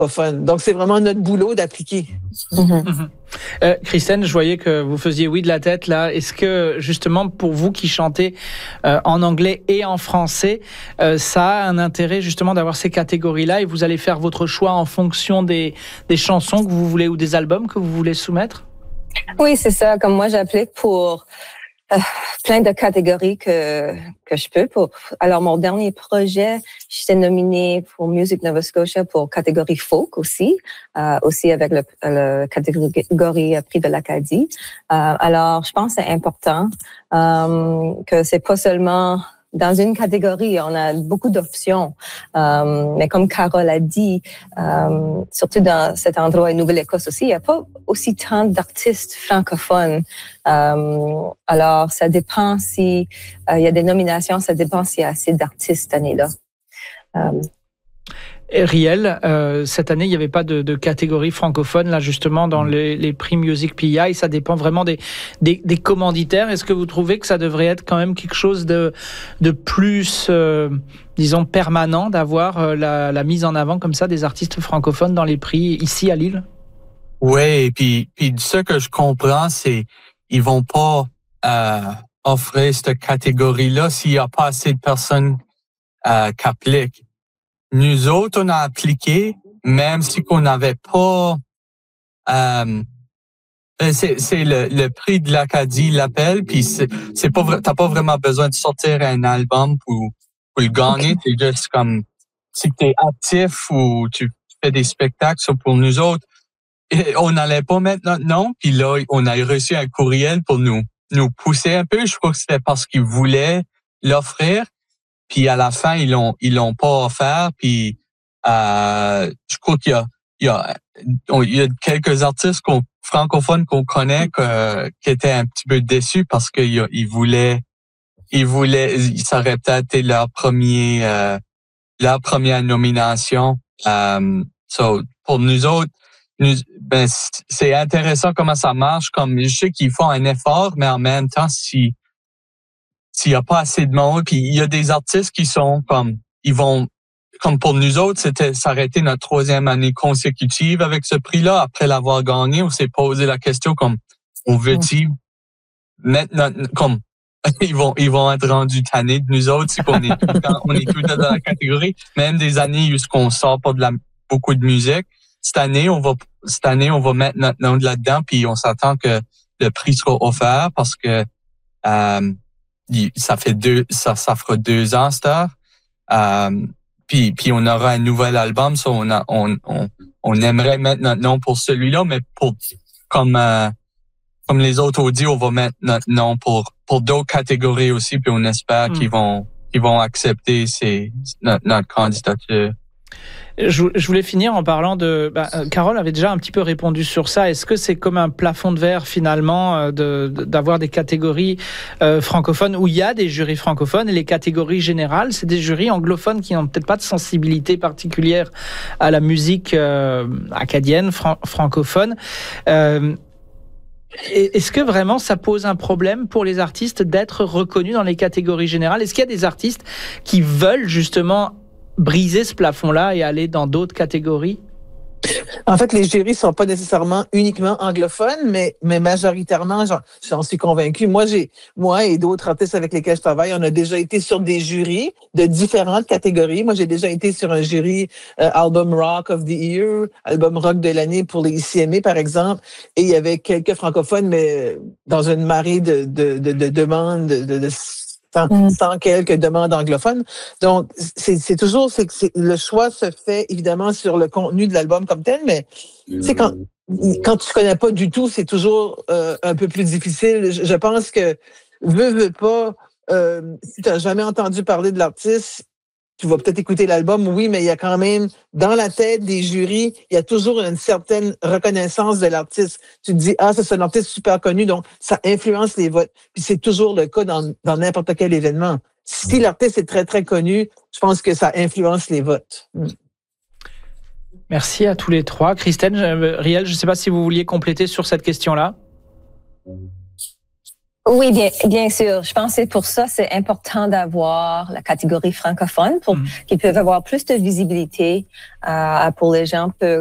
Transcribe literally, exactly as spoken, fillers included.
francophone. Donc, c'est vraiment notre boulot d'appliquer. Mm-hmm. Mm-hmm. Euh, Christine, je voyais que vous faisiez oui de la tête là. Est-ce que justement pour vous qui chantez euh, en anglais et en français, euh, ça a un intérêt justement d'avoir ces catégories-là et vous allez faire votre choix en fonction des, des chansons que vous voulez ou des albums que vous voulez soumettre? Oui, c'est ça. Comme moi, j'applique pour euh, plein de catégories que que je peux. Pour alors mon dernier projet, j'étais nominée pour Music Nova Scotia pour catégorie folk aussi, euh, aussi avec le, le catégorie Prix de l'Acadie. Euh, alors, je pense que c'est important euh, que c'est pas seulement dans une catégorie, on a beaucoup d'options. Euh, mais comme Carole a dit, euh, surtout dans cet endroit, Nouvelle-Écosse aussi, il n'y a pas aussi tant d'artistes francophones. Euh, alors, ça dépend si euh, il y a des nominations, ça dépend s'il y a assez d'artistes cette année-là. Euh, Et Riel, euh, cette année, il n'y avait pas de, de catégorie francophone, là, justement, dans les, les prix Music P I. Ça dépend vraiment des, des, des commanditaires. Est-ce que vous trouvez que ça devrait être quand même quelque chose de, de plus, euh, disons, permanent, d'avoir euh, la, la mise en avant comme ça des artistes francophones dans les prix ici à Lille? Oui, et puis, puis ce que je comprends, c'est ils vont pas euh, offrir cette catégorie-là s'il n'y a pas assez de personnes euh, qui appliquent. Nous autres, on a appliqué, même si on n'avait pas... Euh, c'est, c'est le, le prix de l'Acadie l'appel, puis c'est, c'est pas t'as pas vraiment besoin de sortir un album pour, pour le gagner. Okay. C'est juste comme si t'es actif ou tu fais des spectacles. So pour nous autres, on n'allait pas mettre notre nom, puis là, on a reçu un courriel pour nous nous pousser un peu. Je crois que c'était parce qu'ils voulaient l'offrir. Puis à la fin, ils l'ont ils l'ont pas offert. Puis euh, je crois qu'il y a il y a il y a quelques artistes qu'on, francophones qu'on connaît que, qui étaient un petit peu déçus parce qu'ils ils voulaient ils voulaient ça aurait peut-être été leur premier euh, leur première nomination. Um, so pour nous autres, nous, ben c'est intéressant comment ça marche. Comme je sais qu'ils font un effort, mais en même temps si s'il y a pas assez de monde, puis il y a des artistes qui sont comme, ils vont, comme pour nous autres, c'était s'arrêter notre troisième année consécutive avec ce prix-là. Après l'avoir gagné, on s'est posé la question comme, on veut-tu mettre notre, comme, ils vont, ils vont être rendus tannés de nous autres si on est tout le temps, on est tout le temps dans la catégorie. Même des années où on sort pas de la, beaucoup de musique. Cette année, on va, cette année, on va mettre notre nom là-dedans, puis on s'attend que le prix sera offert parce que, euh, ça fait deux, ça, ça fera deux ans, cette heure. Euh, puis, puis on aura un nouvel album, ça, on a, on, on, on aimerait mettre notre nom pour celui-là, mais pour, comme, euh, comme les autres ont dit, on va mettre notre nom pour, pour d'autres catégories aussi, puis on espère mmh. qu'ils vont, qu'ils vont accepter ces, notre, notre candidature. Je, je voulais finir en parlant de... Bah, Carole avait déjà un petit peu répondu sur ça. Est-ce que c'est comme un plafond de verre, finalement, de, de, d'avoir des catégories euh, francophones où il y a des jurys francophones et les catégories générales, c'est des jurys anglophones qui n'ont peut-être pas de sensibilité particulière à la musique euh, acadienne, fran- francophone. Euh, Est-ce que vraiment ça pose un problème pour les artistes d'être reconnus dans les catégories générales? Est-ce qu'il y a des artistes qui veulent justement briser ce plafond-là et aller dans d'autres catégories? En fait, les jurys sont pas nécessairement uniquement anglophones, mais, mais majoritairement, j'en, j'en suis convaincue. Moi, j'ai, moi et d'autres artistes avec lesquels je travaille, on a déjà été sur des jurys de différentes catégories. Moi, j'ai déjà été sur un jury euh, Album Rock of the Year, Album Rock de l'année pour les I C M A, par exemple. Et il y avait quelques francophones, mais dans une marée de, de, de, de demandes, de, de, de Sans, mm. sans quelques demandes anglophones. Donc, c'est, c'est toujours, c'est, c'est, le choix se fait évidemment sur le contenu de l'album comme tel, mais mm. c'est quand, quand tu connais pas du tout, c'est toujours euh, un peu plus difficile. Je, je pense que, veux, veux pas, euh, si tu n'as jamais entendu parler de l'artiste, tu vas peut-être écouter l'album, oui, mais il y a quand même, dans la tête des jurys, il y a toujours une certaine reconnaissance de l'artiste. Tu te dis, ah, c'est un artiste super connu, donc ça influence les votes. Puis c'est toujours le cas dans, dans n'importe quel événement. Si l'artiste est très, très connu, je pense que ça influence les votes. Mm. Merci à tous les trois. Christine, Riel, je ne sais pas si vous vouliez compléter sur cette question-là. Oui, bien, bien sûr. Je pense que c'est pour ça c'est important d'avoir la catégorie francophone pour mmh. qu'ils peuvent avoir plus de visibilité euh, pour les gens. Peu,